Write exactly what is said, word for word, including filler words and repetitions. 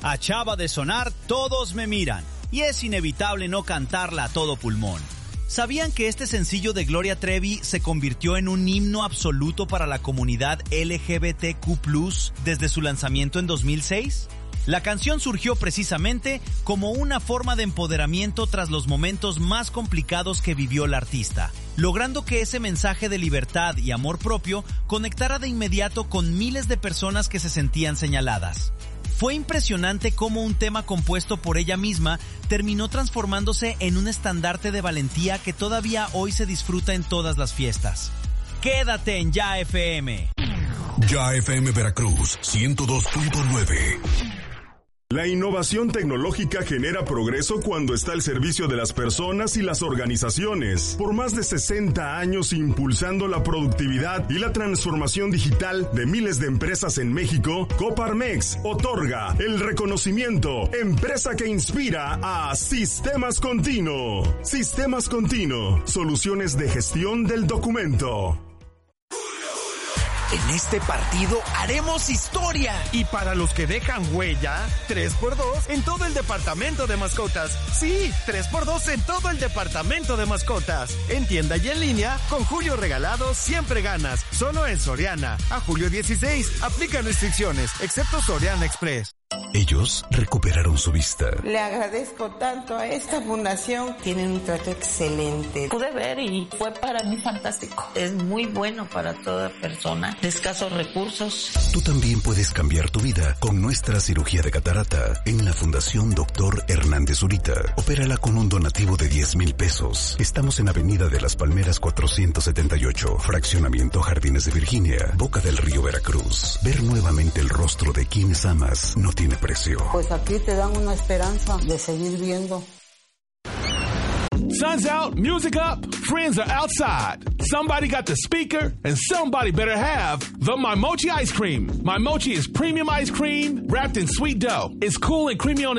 A Chava de sonar, todos me miran, y es inevitable no cantarla a todo pulmón. ¿Sabían que este sencillo de Gloria Trevi se convirtió en un himno absoluto para la comunidad L G B T Q plus, desde su lanzamiento en dos mil seis? La canción surgió precisamente como una forma de empoderamiento tras los momentos más complicados que vivió la artista, logrando que ese mensaje de libertad y amor propio conectara de inmediato con miles de personas que se sentían señaladas. Fue impresionante cómo un tema compuesto por ella misma terminó transformándose en un estandarte de valentía que todavía hoy se disfruta en todas las fiestas. Quédate en Ya F M. Ya F M Veracruz, ciento dos punto nueve. La innovación tecnológica genera progreso cuando está al servicio de las personas y las organizaciones. Por más de sesenta años impulsando la productividad y la transformación digital de miles de empresas en México, Coparmex otorga el reconocimiento Empresa que inspira a Sistemas Continuo. Sistemas Continuo, soluciones de gestión del documento. En este partido haremos historia. Y para los que dejan huella, tres por dos en todo el departamento de mascotas. Sí, tres por dos en todo el departamento de mascotas. En tienda y en línea, con Julio Regalado siempre ganas. Solo en Soriana. A julio dieciséis, aplica restricciones, excepto Soriana Express. Ellos recuperaron su vista. Le agradezco tanto a esta fundación. Tienen un trato excelente. Pude ver y fue para mí fantástico. Es muy bueno para toda persona de escasos recursos. Tú también puedes cambiar tu vida con nuestra cirugía de catarata en la Fundación Doctor Hernández Zurita. Opérala con un donativo de diez mil pesos. Estamos en Avenida de las Palmeras cuatrocientos setenta y ocho, Fraccionamiento Jardines de Virginia, Boca del Río, Veracruz. Ver nuevamente el rostro de quienes amas no tiene precio. Pues aquí te dan una esperanza de seguir viendo. Sun's out, music up, friends are outside. Somebody got the speaker, and somebody better have the My Mochi ice cream. My Mochi is premium ice cream wrapped in sweet dough. It's cool and creamy on